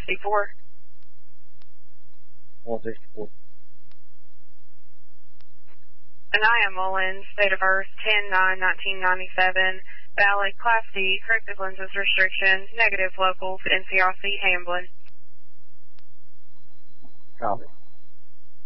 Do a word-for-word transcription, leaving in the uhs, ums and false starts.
sixty-four. one sixty-four. Anaya Mullins, date of birth ten nine nineteen ninety-seven, valid, Class D, corrective lenses restriction, negative locals, N C R C Hamblin. Copy.